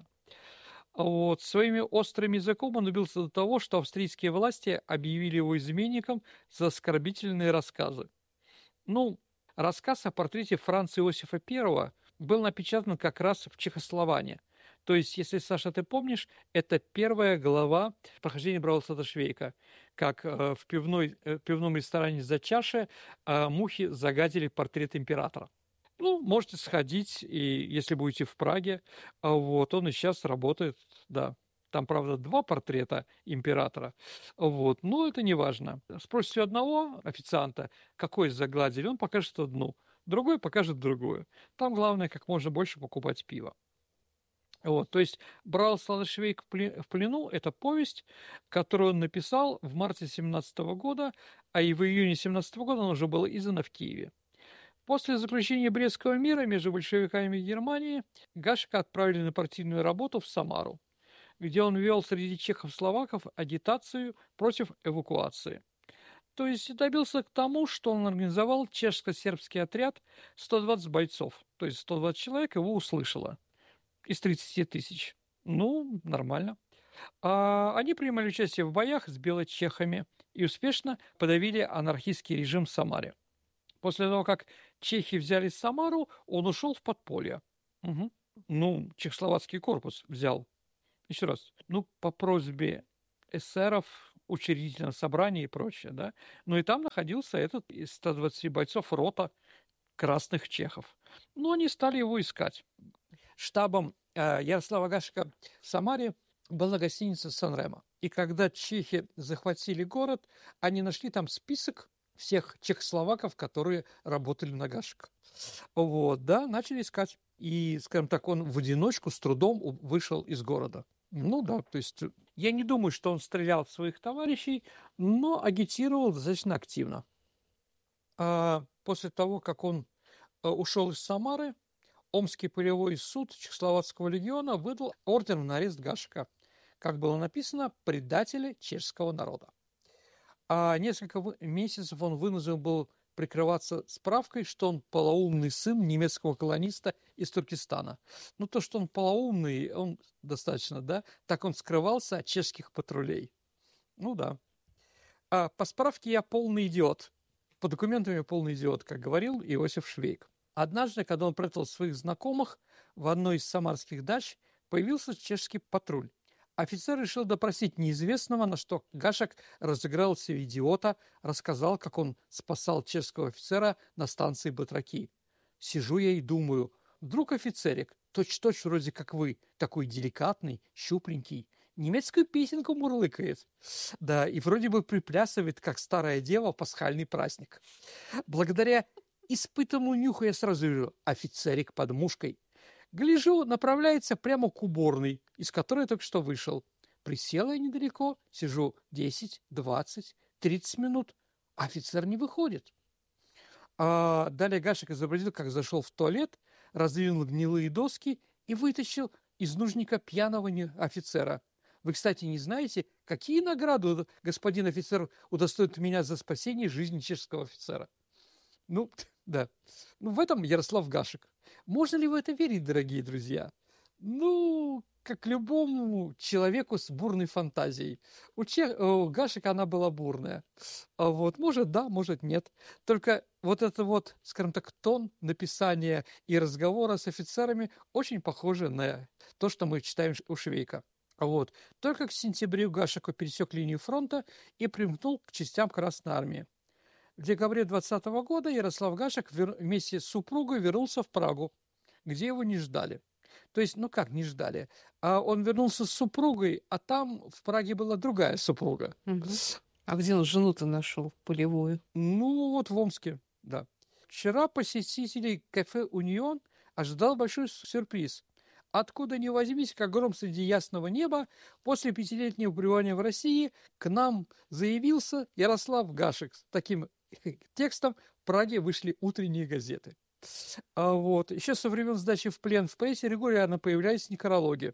Вот. Своими острым языком он добился до того, что австрийские власти объявили его изменником за оскорбительные рассказы. Ну, рассказ о портрете Франца Иосифа Первого был напечатан как раз в Чехословане. То есть, если, Саша, ты помнишь, это первая глава прохождения Брауза Швейка, как э, в пивной, э, пивном ресторане «За чашей» э, мухи загадили портрет императора. Ну, можете сходить, и если будете в Праге, э, вот, он и сейчас работает, да. Там, правда, два портрета императора, вот, но это не важно. Спросите у одного официанта, какой загладили, он покажет одну, другой покажет другую. Там главное, как можно больше покупать пиво. Вот, то есть «Брал Швейк в плену» – это повесть, которую он написал в марте семнадцатого года, а и в июне семнадцатого года она уже была издана в Киеве. После заключения Брестского мира между большевиками и Германией Гашека отправили на партийную работу в Самару, где он вел среди чехов-словаков агитацию против эвакуации. То есть добился к тому, что он организовал чешско-сербский отряд сто двадцать бойцов, то есть сто двадцать человек его услышало. Из тридцати тысяч. Ну, нормально. А они принимали участие в боях с белочехами и успешно подавили анархистский режим в Самаре. После того, как чехи взяли Самару, он ушел в подполье. Угу. Ну, чехословацкий корпус взял. Еще раз. Ну, по просьбе эсеров, учредительного собрания и прочее, да. Ну, и там находился этот из ста двадцати бойцов рота красных чехов. Но они стали его искать. Штабом э, Ярослава Гашека в Самаре была гостиница «Сан-Ремо». И когда чехи захватили город, они нашли там список всех чехословаков, которые работали на Гашека. Вот, да, начали искать. И, скажем так, он в одиночку с трудом вышел из города. Ну да, то есть я не думаю, что он стрелял в своих товарищей, но агитировал достаточно активно. А после того, как он ушел из Самары, Омский полевой суд Чехословацкого легиона выдал ордер на арест Гашека, как было написано, предателя чешского народа. А несколько месяцев он вынужден был прикрываться справкой, что он полоумный сын немецкого колониста из Туркестана. Ну, то, что он полоумный, он достаточно, да? Так он скрывался от чешских патрулей. Ну, да. А по справке я полный идиот. По документам я полный идиот, как говорил Иосиф Швейк. Однажды, когда он прятал своих знакомых в одной из самарских дач, появился чешский патруль. Офицер решил допросить неизвестного, на что Гашек разыграл себе идиота, рассказал, как он спасал чешского офицера на станции Батраки. Сижу я и думаю, вдруг офицерик, точь-точь вроде как вы, такой деликатный, щупленький, немецкую песенку мурлыкает. Да, и вроде бы приплясывает, как старая дева, пасхальный праздник. Благодаря испытанному нюху я сразу вижу, офицерик под мушкой. Гляжу, направляется прямо к уборной, из которой я только что вышел. Присела я недалеко, сижу десять, двадцать, тридцать минут, а офицер не выходит. А далее Гашек изобразил, как зашел в туалет, раздвинул гнилые доски и вытащил из нужника пьяного офицера. Вы, кстати, не знаете, какие награды господин офицер удостоит меня за спасение жизни чешского офицера? Ну, да. Ну, в этом Ярослав Гашек. Можно ли в это верить, дорогие друзья? Ну, как любому человеку с бурной фантазией. У, Чех... у Гашека она была бурная. А вот, может, да, может, нет. Только вот это вот, скажем так, тон написания и разговора с офицерами очень похоже на то, что мы читаем у Швейка. Вот. Только к сентябрю Гашек пересек линию фронта и примкнул к частям Красной Армии. В декабре двадцатого года Ярослав Гашек вместе с супругой вернулся в Прагу, где его не ждали. То есть, ну как не ждали? А он вернулся с супругой, а там в Праге была другая супруга. Угу. А где он жену-то нашел, полевую? Ну, вот в Омске, да. Вчера посетителей кафе «Унион» ожидал большой сюрприз. Откуда ни возьмись, как гром среди ясного неба, после пятилетнего пребывания в России к нам заявился Ярослав Гашек. С таким текстом в Праге вышли утренние газеты. А вот. Еще со времен сдачи в плен в прессе регулярно появлялись некрологи.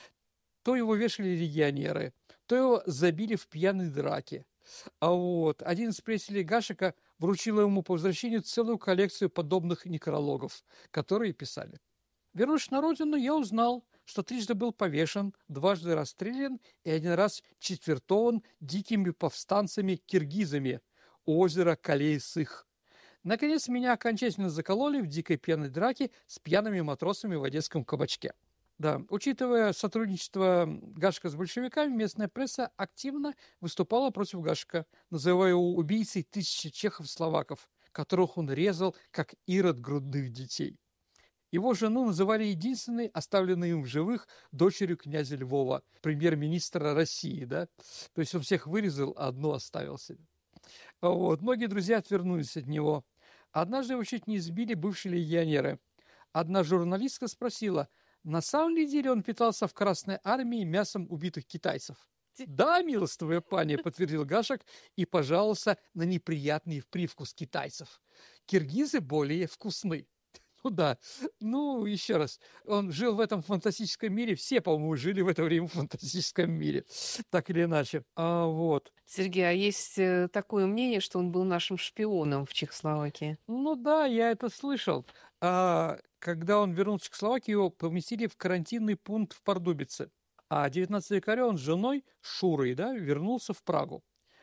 То его вешали легионеры, то его забили в пьяной драке. А вот. Один из приятелей Гашека вручил ему по возвращению целую коллекцию подобных некрологов, которые писали. Вернувшись на родину, я узнал, что трижды был повешен, дважды расстрелян и один раз четвертован дикими повстанцами-киргизами у озера Калей-Сых. Наконец, меня окончательно закололи в дикой пьяной драке с пьяными матросами в одесском кабачке. Да, учитывая сотрудничество Гашека с большевиками, местная пресса активно выступала против Гашека, называя его убийцей тысячи чехов-словаков, которых он резал, как ирод грудных детей. Его жену называли единственной, оставленной им в живых, дочерью князя Львова, премьер-министра России. Да? То есть он всех вырезал, а одну оставил себе. Вот. Многие друзья отвернулись от него. Однажды его чуть не избили бывшие легионеры. Одна журналистка спросила, на самом ли деле он питался в Красной армии мясом убитых китайцев. «Да, милостивая пани», — подтвердил Гашек и пожаловался на неприятный привкус китайцев. «Киргизы более вкусны». Ну да, ну еще раз, он жил в этом фантастическом мире, все, по-моему, жили в это время в фантастическом мире, так или иначе. А, вот. Сергей, а есть такое мнение, что он был нашим шпионом в Чехословакии? Ну да, я это слышал. А, когда он вернулся в Чехословакию, его поместили в карантинный пункт в Пардубице. А девятнадцатого декабря он с женой Шурой, да, вернулся в Прагу.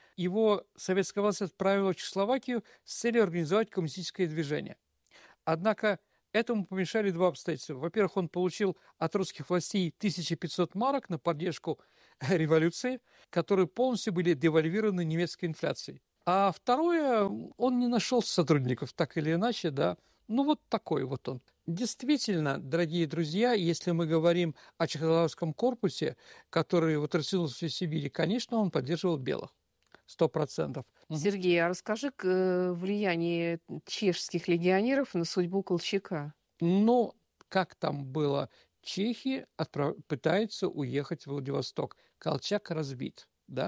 Его советская власть отправила в Чехословакию с целью организовать коммунистическое движение. Однако этому помешали два обстоятельства. Во-первых, он получил от русских властей тысяча пятьсот марок на поддержку революции, которые полностью были девальвированы немецкой инфляцией. А второе, он не нашел сотрудников, так или иначе, да. Ну, вот такой вот он. Действительно, дорогие друзья, если мы говорим о чехословацком корпусе, который вот растянулся в Сибири, конечно, он поддерживал белых. Сто процентов. Сергей, а расскажи влияние чешских легионеров на судьбу Колчака. Ну, как там было? Чехи отправ... пытаются уехать в Владивосток. Колчак разбит, да?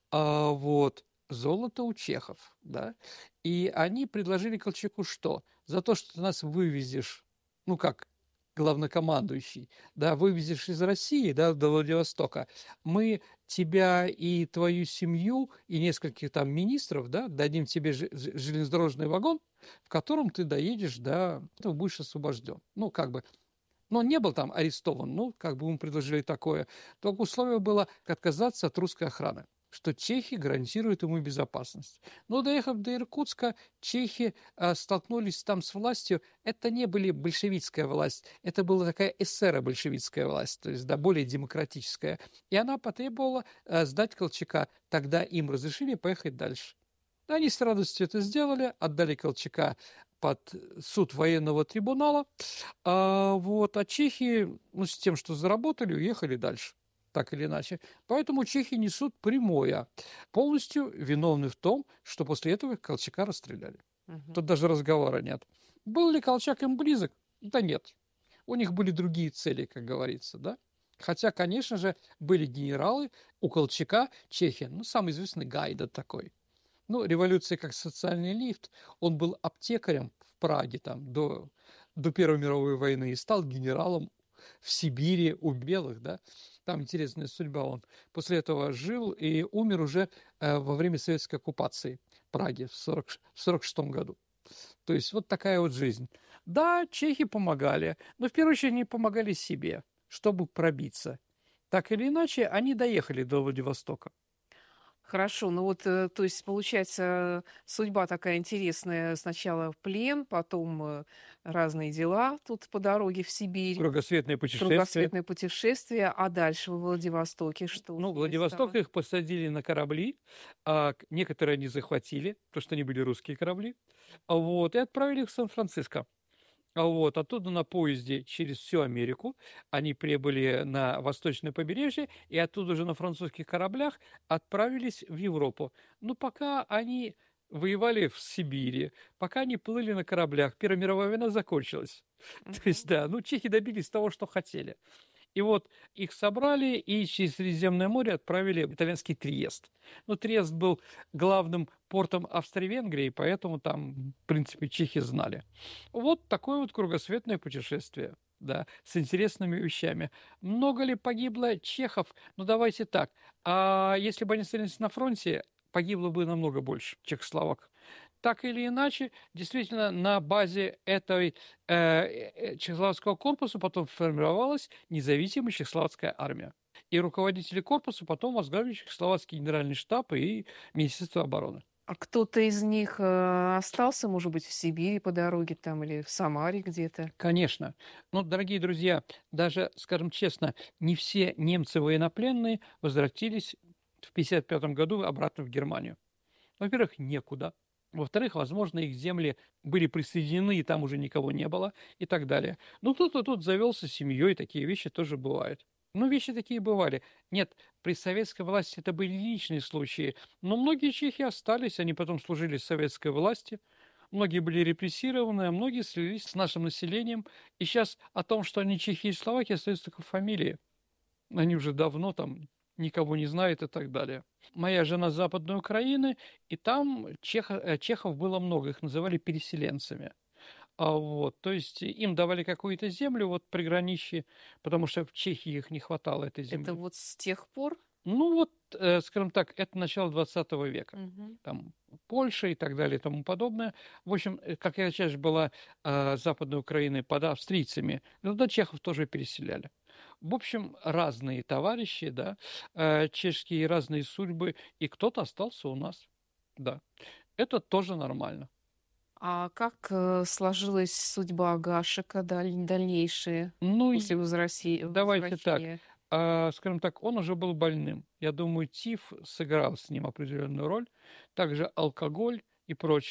А вот золото у чехов, да? И они предложили Колчаку что? За то, что ты нас вывезешь, ну как, главнокомандующий, да, вывезешь из России, да, до Владивостока, мы тебя и твою семью, и нескольких там министров, да, дадим тебе железнодорожный вагон, в котором ты доедешь, да, ты будешь освобожден. Ну, как бы, но он не был там арестован, ну, как бы ему предложили такое. Только условие было отказаться от русской охраны, что чехи гарантируют ему безопасность. Но доехав до Иркутска, чехи а, столкнулись там с властью. Это не были большевистская власть, это была такая эсеро-большевистская власть, то есть да, более демократическая. И она потребовала а, сдать Колчака. Тогда им разрешили поехать дальше. Они с радостью это сделали, отдали Колчака под суд военного трибунала. А, вот, а чехи, ну, с тем, что заработали, уехали дальше. Так или иначе. Поэтому чехи несут прямое. Полностью виновны в том, что после этого Колчака расстреляли. Угу. Тут даже разговора нет. Был ли Колчак им близок? Да нет. У них были другие цели, как говорится, да? Хотя, конечно же, были генералы у Колчака, чехи, ну, самый известный Гайда такой. Ну, революция как социальный лифт. Он был аптекарем в Праге там, до, до Первой мировой войны и стал генералом в Сибири у белых, да. Там интересная судьба. Он после этого жил и умер уже э, во время советской оккупации Праги в сорок шестом году. То есть вот такая вот жизнь. Да, чехи помогали, но в первую очередь они помогали себе, чтобы пробиться. Так или иначе, они доехали до Владивостока. Хорошо, ну вот, то есть, получается, судьба такая интересная. Сначала в плен, потом разные дела тут по дороге в Сибирь. Кругосветное путешествие. Кругосветное путешествие. А дальше в Владивостоке что? Ну, в Владивосток их посадили на корабли, а некоторые они захватили, потому что они были русские корабли, вот, и отправили их в Сан-Франциско. Вот, оттуда на поезде через всю Америку они прибыли на восточное побережье и оттуда же на французских кораблях отправились в Европу. Но пока они воевали в Сибири, пока они плыли на кораблях. Первая мировая война закончилась. Mm-hmm. То есть, да, ну, чехи добились того, что хотели. И вот их собрали и через Средиземное море отправили в итальянский Триест. Но Триест был главным портом Австро-Венгрии, поэтому там, в принципе, чехи знали. Вот такое вот кругосветное путешествие, да, с интересными вещами. Много ли погибло чехов? Ну, давайте так. А если бы они остались на фронте, погибло бы намного больше чехословак. Так или иначе, действительно, на базе этой э, чехословацкого корпуса потом формировалась независимая чехословацкая армия. И руководители корпуса потом возглавили Чехословацкий генеральный штаб и Министерство обороны. А кто-то из них э, остался, может быть, в Сибири по дороге там или в Самаре где-то? Конечно. Но, дорогие друзья, даже, скажем честно, не все немцы военнопленные возвратились в тысяча девятьсот пятьдесят пятом году обратно в Германию. Во-первых, некуда. Во-вторых, возможно, их земли были присоединены, и там уже никого не было, и так далее. Ну, кто-то тут завелся семьей, такие вещи тоже бывают. Ну, вещи такие бывали. Нет, при советской власти это были личные случаи, но многие чехи остались, они потом служили советской власти, многие были репрессированы, а многие слились с нашим населением. И сейчас о том, что они чехи и словаки, остаются только фамилии. Они уже давно там никого не знают и так далее. Моя жена с Западной Украины, и там чех, чехов было много, их называли переселенцами. А вот, то есть им давали какую-то землю вот приграничье, потому что в Чехии их не хватало, этой земли. Это вот с тех пор? Ну вот, э, скажем так, это начало двадцатого века. Угу. Там Польша и так далее и тому подобное. В общем, какая часть была э, Западной Украины под австрийцами, туда чехов тоже переселяли. В общем, разные товарищи, да, э, чешские разные судьбы, и кто-то остался у нас, да. Это тоже нормально. А как э, сложилась судьба Гашека даль- дальнейшая ну, после возвращения? Давайте так. А, скажем так, он уже был больным. Я думаю, тиф сыграл с ним определенную роль. Также алкоголь и прочее.